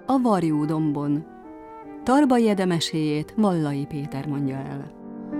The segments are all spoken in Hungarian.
a Varjú-dombon. Tarbai Ede meséjét Vallai Péter mondja el.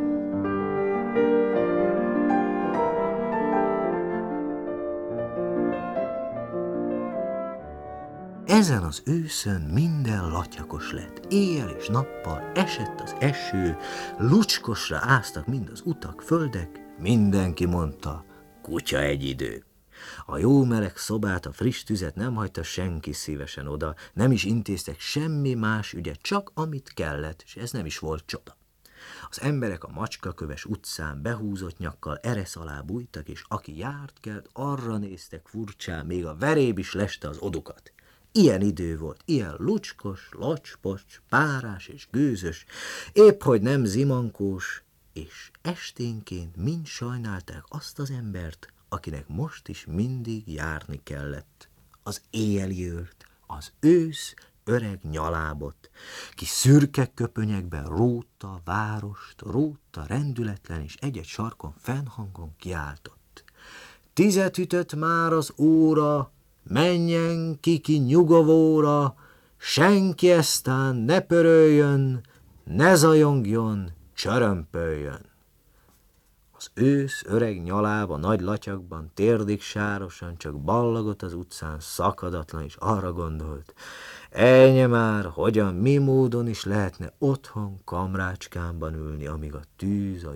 Ezen az őszön minden latyakos lett. Éjjel és nappal esett az eső, lucskosra áztak mind az utak, földek, mindenki mondta, kutya egy idő. A jó meleg szobát, a friss tüzet nem hagyta senki szívesen oda, nem is intéztek semmi más ügyet, csak amit kellett, és ez nem is volt csoda. Az emberek a macskaköves utcán behúzott nyakkal eresz alá bújtak, és aki járt kelt, arra néztek furcsán, még a veréb is leste az odukat. Ilyen idő volt, ilyen lucskos, locspocs, párás és gőzös, épp hogy nem zimankós, és esténként mind sajnálták azt az embert, akinek most is mindig járni kellett. Az éjjeli őrt, az ősz öreg nyalábot, ki szürke köpönyekben rótta a várost, rótta rendületlen, és egy-egy sarkon fennhangon kiáltott. 10 ütött már az óra, menjen ki nyugovóra, senki eztán ne pöröljön, ne zajongjon, csörömpöljön. Az ősz öreg nyalába nagy latyakban, térdig sárosan csak ballagott az utcán, szakadatlan, és arra gondolt, ejnye már, hogyan, mi módon is lehetne otthon kamrácskámban ülni, amíg a tűz, a